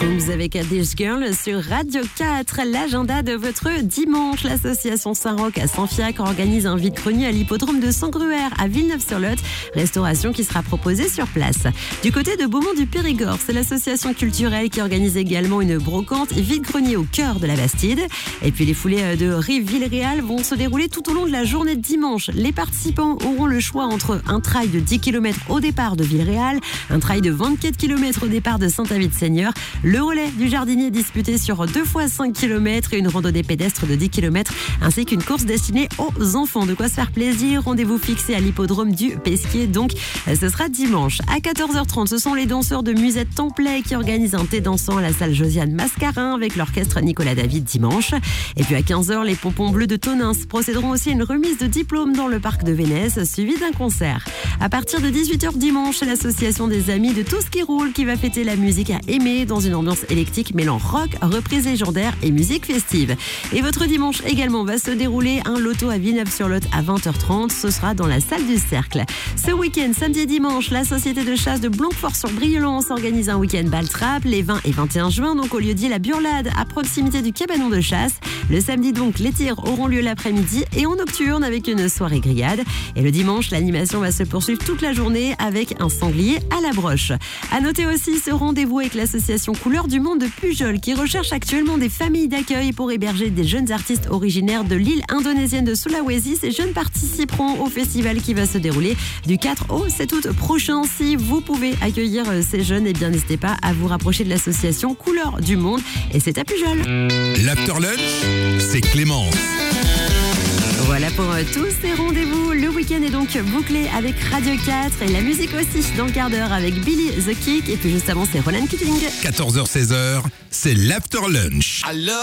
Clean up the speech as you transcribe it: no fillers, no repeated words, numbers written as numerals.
Mushrooms avec This Girl sur Radio 4. L'agenda de votre dimanche. L'association Saint-Roch à Saint-Fiac organise un vide-grenier à l'hippodrome de Saint-Gruère à Villeneuve-sur-Lot. Restauration qui sera proposée sur place. Du côté de Beaumont du Périgord, c'est l'association culturelle qui organise également une brocante vide-grenier au cœur de la Bastide. Et puis les foulées de Rive-Villeréal vont se dérouler tout au long de la journée de dimanche. Les participants auront le choix entre un trail de 10 km au départ de Villeréal, un trail de 24 km au départ de Saint-David-Seigneur, le relais du jardinier disputé sur 2 fois 5 km et une randonnée pédestre de 10 km, ainsi qu'une course destinée aux enfants. De quoi se faire plaisir. Rendez-vous fixé à l'hippodrome du Pesquier, donc ce sera dimanche. À 14h30, ce sont les danseurs de Musette Templay qui organisent un thé dansant à la salle Josiane Mascarin avec l'orchestre Nicolas David dimanche. Et puis à 15h, les Pompons Bleus de Tonins procéderont aussi à une remise de diplôme dans le parc de Vénès, suivi d'un concert. À partir de 18h dimanche, c'est l'association des amis de Tout ce qui roule qui va fêter la musique à aimer dans une ambiance électrique mêlant rock, reprise légendaire et musique festive. Et votre dimanche également va se dérouler un loto à Villeneuve-sur-Lot à 20h30. Ce sera dans la salle du Cercle. Ce week-end, samedi et dimanche, la société de chasse de Blanquefort-sur-Briollance organise un week-end bal-trap les 20 et 21 juin, donc au lieu-dit la Burlade, à proximité du cabanon de chasse. Le samedi, donc, les tirs auront lieu l'après-midi et en nocturne avec une soirée grillade. Et le dimanche, l'animation va se poursuivre toute la journée avec un sanglier à la broche. À noter aussi ce rendez-vous avec l'association Couleurs du Monde de Pujol qui recherche actuellement des familles d'accueil pour héberger des jeunes artistes originaires de l'île indonésienne de Sulawesi. Ces jeunes participeront au festival qui va se dérouler du 4 au 7 août prochain. Si vous pouvez accueillir ces jeunes, eh bien n'hésitez pas à vous rapprocher de l'association Couleurs du Monde et c'est à Pujol. L'After Lunch, c'est Clémence. Voilà pour tous ces rendez-vous. Le week-end est donc bouclé avec Radio 4 et la musique aussi dans le quart d'heure avec Billy the Kick et puis juste avant c'est Roland Keating. 14h-16h, c'est l'After Lunch.